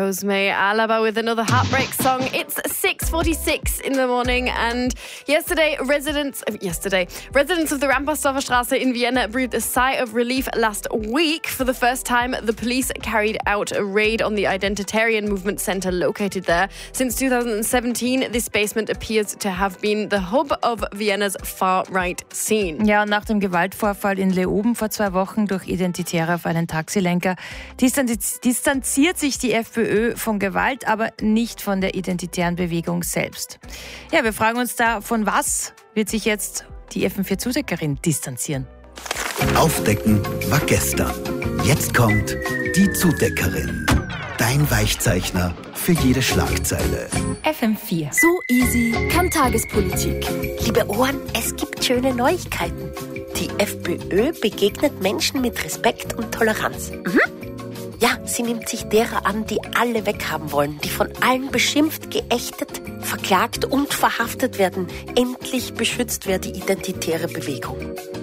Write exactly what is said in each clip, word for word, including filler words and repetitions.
Rosemary Alaba with another heartbreak song. It's six forty-six in the morning, and yesterday residents uh, yesterday residents of the Rampersdorfer Straße in Vienna breathed a sigh of relief last week. For the first time, the police carried out a raid on the Identitarian Movement Center located there. Since two thousand seventeen, this basement appears to have been the hub of Vienna's far-right scene. Ja, und nach dem Gewaltvorfall in Leoben vor zwei Wochen durch Identitäre auf einen Taxilenker distanziert sich die FPÖ von Gewalt, aber nicht von der identitären Bewegung selbst. Ja, wir fragen uns da, von was wird sich jetzt die F M vier Zudeckerin distanzieren? Aufdecken war gestern. Jetzt kommt die Zudeckerin. Dein Weichzeichner für jede Schlagzeile. F M vier. So easy kann Tagespolitik. Liebe Ohren, es gibt schöne Neuigkeiten. Die FPÖ begegnet Menschen mit Respekt und Toleranz. Mhm. Ja, sie nimmt sich derer an, die alle weghaben wollen, die von allen beschimpft, geächtet, verklagt und verhaftet werden. Endlich beschützt wer die identitäre Bewegung.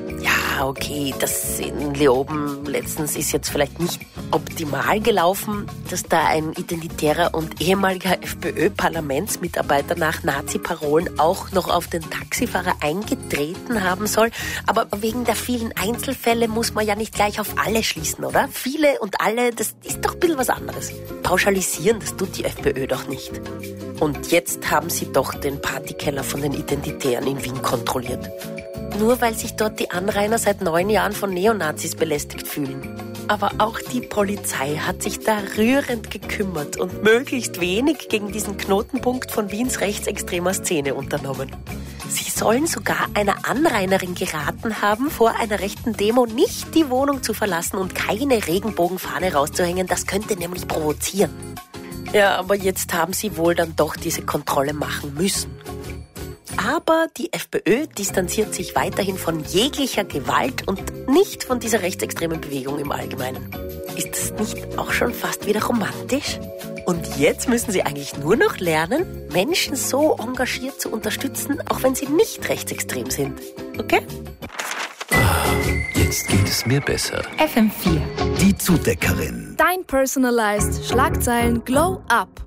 Ja, okay, das in Leoben letztens ist jetzt vielleicht nicht optimal gelaufen, dass da ein identitärer und ehemaliger FPÖ-Parlamentsmitarbeiter nach Nazi-Parolen auch noch auf den Taxifahrer eingetreten haben soll. Aber wegen der vielen Einzelfälle muss man ja nicht gleich auf alle schließen, oder? Viele und alle, das ist doch ein bisschen was anderes. Pauschalisieren, das tut die FPÖ doch nicht. Und jetzt haben sie doch den Partykeller von den Identitären in Wien kontrolliert. Nur weil sich dort die Anrainer seit neun Jahren von Neonazis belästigt fühlen. Aber auch die Polizei hat sich da rührend gekümmert und möglichst wenig gegen diesen Knotenpunkt von Wiens rechtsextremer Szene unternommen. Sie sollen sogar einer Anrainerin geraten haben, vor einer rechten Demo nicht die Wohnung zu verlassen und keine Regenbogenfahne rauszuhängen. Das könnte nämlich provozieren. Ja, aber jetzt haben sie wohl dann doch diese Kontrolle machen müssen. Aber die FPÖ distanziert sich weiterhin von jeglicher Gewalt und nicht von dieser rechtsextremen Bewegung im Allgemeinen. Ist das nicht auch schon fast wieder romantisch? Und jetzt müssen sie eigentlich nur noch lernen, Menschen so engagiert zu unterstützen, auch wenn sie nicht rechtsextrem sind. Okay? Jetzt geht es mir besser. F M vier. Die Zudeckerin. Dein personalized Schlagzeilen Glow Up.